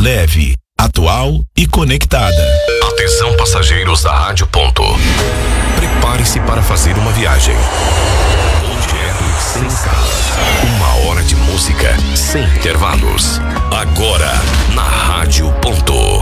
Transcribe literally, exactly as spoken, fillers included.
leve, atual e conectada. Atenção, passageiros da Rádio Ponto. Prepare-se para fazer uma viagem. Sem escalas. Uma hora de música sem intervalos. Agora na Rádio Ponto.